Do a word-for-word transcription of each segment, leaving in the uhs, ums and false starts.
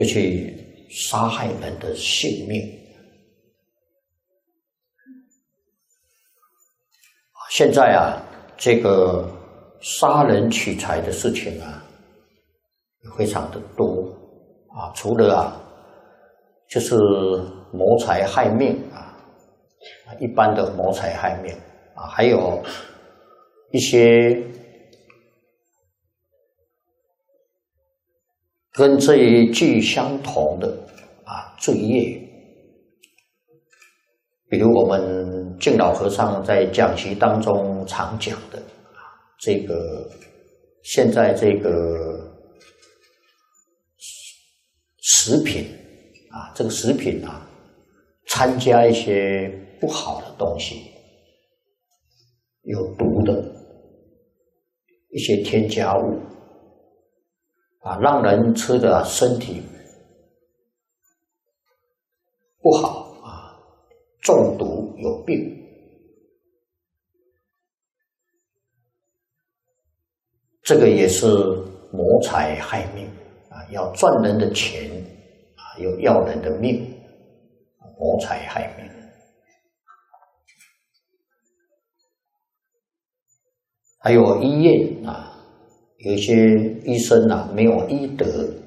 就去杀害人的性命。现在啊，这个杀人取财的事情啊，非常的多啊，除了啊，就是谋财害命啊，一般的谋财害命啊，还有一些跟这一句相同的啊罪业，比如我们敬老和尚在讲习当中常讲的啊，这个现在这个食品啊，这个食品啊，掺加一些不好的东西，有毒的一些添加物啊，让人吃的身体不好啊，中毒有病。这个也是谋财害命啊，要赚人的钱啊，又要人的命，谋财害命。还有医院啊，有一些医生啊没有医德，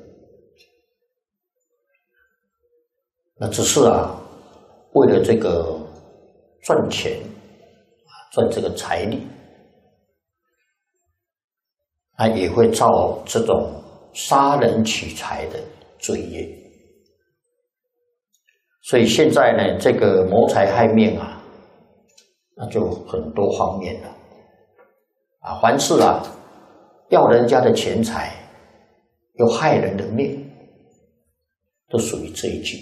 那只是啊为了这个赚钱啊，赚这个财力，他也会造这种杀人取财的罪业。所以现在呢，这个谋财害命啊，那就很多方面了啊，凡是啊要人家的钱财，又害人的命，都属于这一句。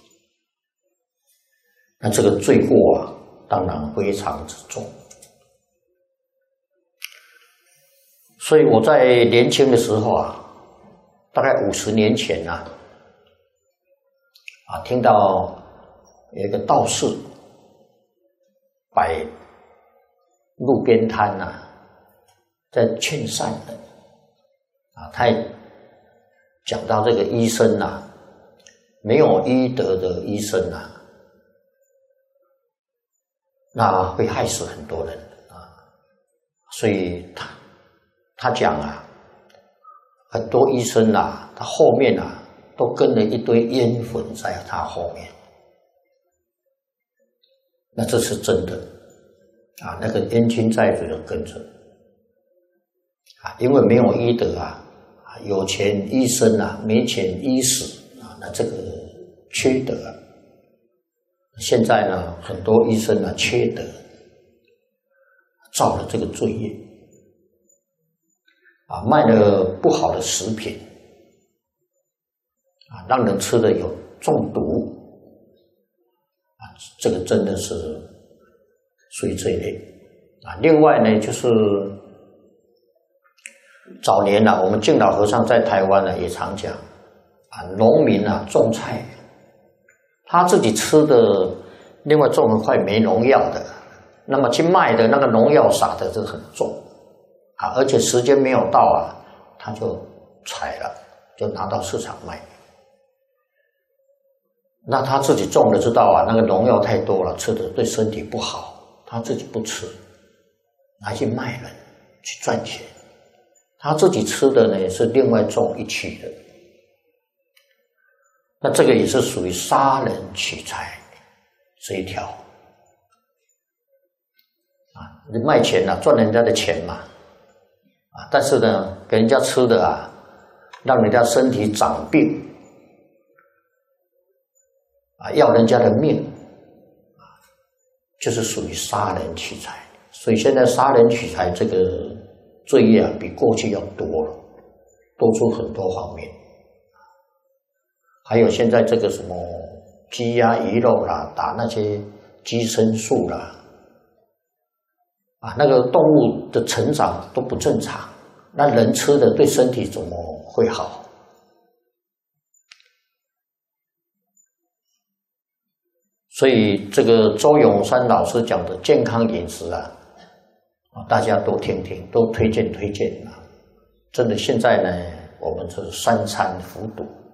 那这个罪过啊，当然非常之重。所以我在年轻的时候啊，大概五十年前呐、啊，啊，听到有一个道士摆路边摊呐、啊，在劝善人啊，他也讲到这个医生呐、啊，没有医德的医生呐、啊，那会害死很多人啊，所以他他讲啊，很多医生啊，他后面啊都跟了一堆冤魂在他后面，那这是真的啊，那个冤亲债主就跟着啊，因为没有医德啊，有钱医生啊，没钱医死啊，那这个缺德啊。现在呢，很多医生呢缺德，造了这个罪业啊，卖了不好的食品啊，让人吃的有中毒啊，这个真的是属于这一类啊。另外呢，就是早年呢、啊，我们敬老和尚在台湾呢也常讲啊，农民啊种菜。他自己吃的，另外种一块没农药的，那么去卖的那个农药撒的这很重啊，而且时间没有到啊，他就采了，就拿到市场卖。那他自己种的知道啊，那个农药太多了，吃的对身体不好，他自己不吃，拿去卖人去赚钱。他自己吃的呢是另外种一区的。那这个也是属于杀人取财这一条啊，你卖钱啊，赚人家的钱嘛啊，但是呢，给人家吃的啊，让人家身体长病啊，要人家的命啊，就是属于杀人取财。所以现在杀人取财这个罪业啊，比过去要多了，多出很多方面。还有现在这个什么鸡鸭鱼肉啦，打那些寄生素啦，啊，那个动物的成长都不正常，那人吃的对身体怎么会好？所以这个周永山老师讲的健康饮食啊，啊，大家都听听，都推荐推荐啊！真的，现在呢，我们是三餐服毒。